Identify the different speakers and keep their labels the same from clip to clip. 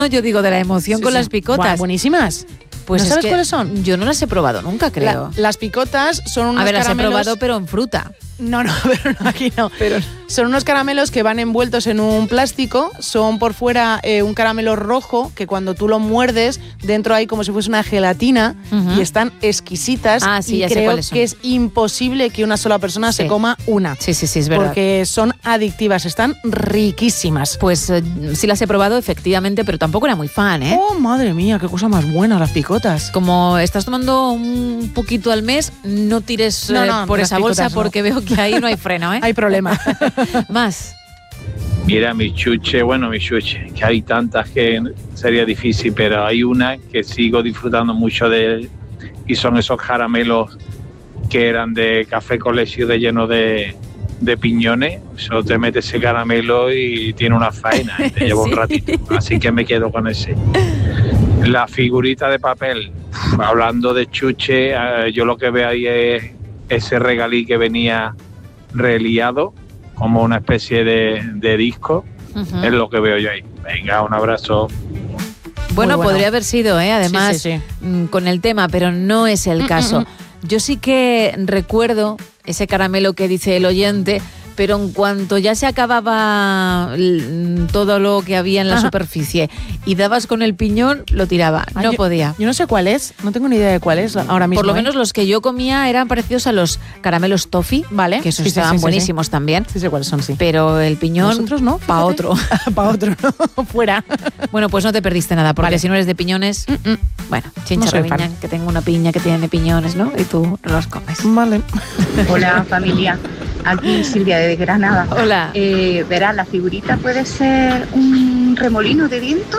Speaker 1: Yo digo, de la emoción con las picotas.
Speaker 2: Buah, buenísimas.
Speaker 1: Pues
Speaker 2: ¿No sabes
Speaker 1: que
Speaker 2: cuáles son?
Speaker 1: Yo no las he probado nunca, creo.
Speaker 2: Las picotas son unos
Speaker 1: caramelos... las he
Speaker 2: caramelos...
Speaker 1: probado, pero en fruta.
Speaker 2: No, pero no, aquí no. Pero son unos caramelos que van envueltos en un plástico, son por fuera un caramelo rojo que cuando tú lo muerdes, dentro hay como si fuese una gelatina y están exquisitas.
Speaker 1: Sí,
Speaker 2: y
Speaker 1: ya sé
Speaker 2: creo
Speaker 1: cuáles son.
Speaker 2: que es imposible que una sola persona se coma una.
Speaker 1: Sí, es verdad.
Speaker 2: Porque son adictivas, están riquísimas.
Speaker 1: Pues sí las he probado, efectivamente, pero tampoco era muy fan, ¿eh?
Speaker 2: Oh, madre mía, qué cosa más buena las picotas.
Speaker 1: Como estás tomando un poquito al mes, no tires por esa bolsa porque veo que ahí no hay freno, ¿eh?
Speaker 2: Hay problema.
Speaker 1: Más.
Speaker 3: Mira, mi chuche, que hay tantas que sería difícil, pero hay una que sigo disfrutando mucho de y son esos caramelos que eran de café con leche relleno de piñones. Solo te metes ese caramelo y tiene una faena, y te lleva un ratito. Así que me quedo con ese. La figurita de papel, hablando de chuche, yo lo que veo ahí es ese regalí que venía reliado, como una especie de disco. Es lo que veo yo ahí. Venga, un abrazo.
Speaker 1: Bueno, podría haber sido, además,
Speaker 2: sí.
Speaker 1: Con el tema, pero no es el caso. Yo sí que recuerdo ese caramelo que dice el oyente, pero en cuanto ya se acababa todo lo que había en la superficie y dabas con el piñón, lo tiraba. No podía.
Speaker 2: Yo no sé cuál es, no tengo ni idea de cuál es ahora mismo.
Speaker 1: Por lo menos los que yo comía eran parecidos a los caramelos toffee,
Speaker 2: ¿vale?
Speaker 1: Que esos estaban buenísimos también.
Speaker 2: Sí sé cuáles son, sí.
Speaker 1: Pero el piñón,
Speaker 2: nosotros no,
Speaker 1: para otro.
Speaker 2: Para otro, no, fuera.
Speaker 1: Bueno, pues no te perdiste nada, porque si no eres de piñones, bueno, chincharraviñán, que tengo una piña que tiene piñones, ¿no? Y tú no los comes.
Speaker 2: Vale.
Speaker 4: Hola, familia. Aquí Silvia de Granada.
Speaker 1: Hola.
Speaker 4: Verás, la figurita puede ser un remolino de viento.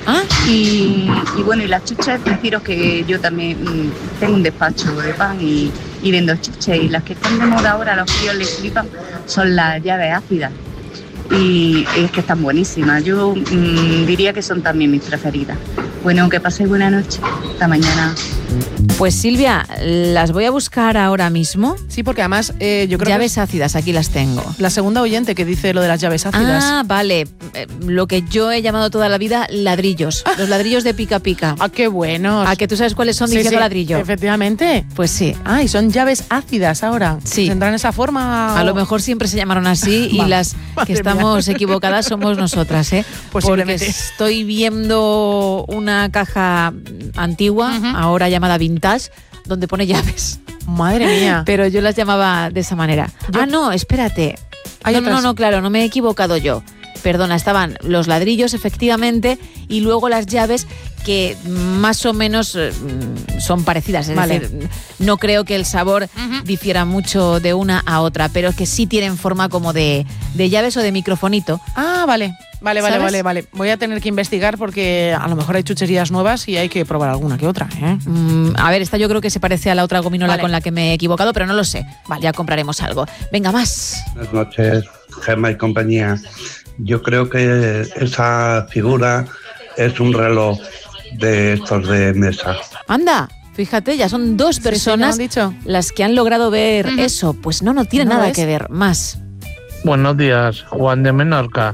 Speaker 4: Y bueno, y las chuches, deciros que yo también tengo un despacho de pan y vendo chuches. Y las que están de moda ahora, a los críos les flipan, son las llaves ácidas. Y es que están buenísimas. Yo diría que son también mis preferidas. Bueno, que paséis buena noche. Hasta mañana.
Speaker 1: Pues Silvia, las voy a buscar ahora mismo.
Speaker 2: Sí, porque además yo creo
Speaker 1: llaves ácidas, aquí las tengo.
Speaker 2: La segunda oyente que dice lo de las llaves ácidas.
Speaker 1: Vale. Lo que yo he llamado toda la vida ladrillos. Los ladrillos de pica pica.
Speaker 2: Qué buenos.
Speaker 1: ¿A que tú sabes cuáles son diciendo ladrillo?
Speaker 2: Efectivamente.
Speaker 1: Pues sí.
Speaker 2: Y son llaves ácidas ahora.
Speaker 1: Sí.
Speaker 2: ¿Tendrán esa forma?
Speaker 1: A lo mejor siempre se llamaron así y las que estamos equivocadas somos nosotras, ¿eh? Porque estoy viendo una caja antigua, ahora llamada vintage, donde pone llaves.
Speaker 2: Madre mía.
Speaker 1: Pero yo las llamaba de esa manera. No, espérate. No, claro, no me he equivocado yo. Perdona, estaban los ladrillos, efectivamente, y luego las llaves que más o menos son parecidas. Es decir, no creo que el sabor difiera mucho de una a otra, pero que sí tienen forma como de llaves o de microfonito.
Speaker 2: Vale. Vale. Voy a tener que investigar porque a lo mejor hay chucherías nuevas y hay que probar alguna que otra, ¿eh?
Speaker 1: A ver, esta yo creo que se parece a la otra gominola con la que me he equivocado, pero no lo sé. Ya compraremos algo. Venga, más.
Speaker 5: Buenas noches, Gemma y compañía. Yo creo que esa figura es un reloj de estos de mesa.
Speaker 1: Anda, fíjate, ya son dos personas las que han logrado ver eso. Pues no tiene nada que ver. Más.
Speaker 6: Buenos días, Juan de Menorca.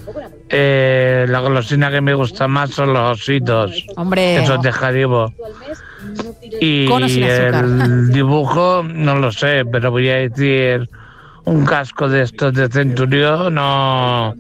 Speaker 6: La golosina que me gusta más son los ositos.
Speaker 1: Hombre.
Speaker 6: Esos de Haribo. Y el dibujo, no lo sé, pero voy a decir un casco de estos de Centurión o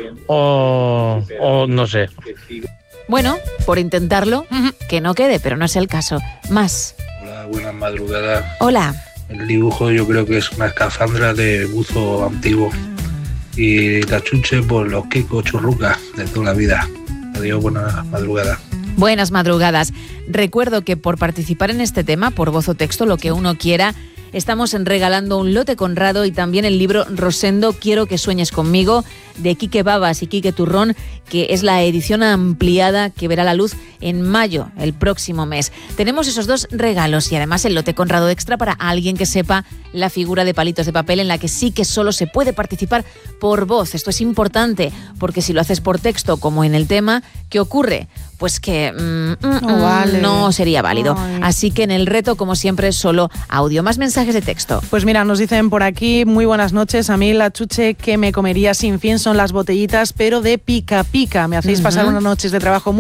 Speaker 6: no sé.
Speaker 1: Bueno, por intentarlo, que no quede, pero no es el caso. Más.
Speaker 7: Hola, buenas madrugadas.
Speaker 1: Hola.
Speaker 7: El dibujo yo creo que es una escafandra de buzo antiguo. Y la chuche, pues los Kiko churrucas de toda la vida. Adiós, buenas madrugadas.
Speaker 1: Buenas madrugadas. Recuerdo que por participar en este tema, por voz o texto, lo que uno quiera, estamos regalando un lote Conrado y también el libro Rosendo, Quiero que sueñes conmigo, de Quique Babas y Quique Turrón, que es la edición ampliada que verá la luz en mayo, el próximo mes. Tenemos esos dos regalos y además el lote Conrado extra para alguien que sepa la figura de palitos de papel, en la que sí que solo se puede participar por voz. Esto es importante porque si lo haces por texto, como en el tema, ¿qué ocurre? pues que no sería válido. Así que en el reto, como siempre, solo audio. Más mensajes de texto.
Speaker 2: Pues mira, nos dicen por aquí, muy buenas noches. A mí la chuche que me comería sin fin son las botellitas, pero de pica pica. Me hacéis pasar unas noches de trabajo muy